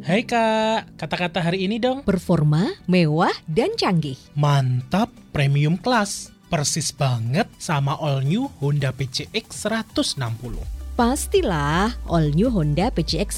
Hai Kak, kata-kata hari ini dong. Performa, mewah, dan canggih. Mantap, premium class. Persis banget sama all new Honda PCX 160. Pastilah all new Honda PCX